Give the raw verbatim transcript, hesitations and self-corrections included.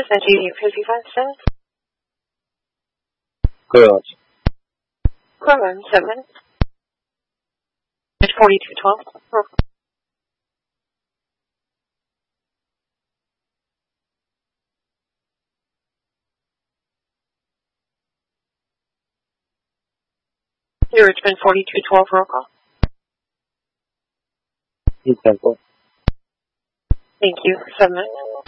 That's eighty fifty-five cents. Good. Cortland, seven minutes. It's forty-two twelve. Here, it's been forty-two twelve roll call. East Central. Thank you. Seven minutes.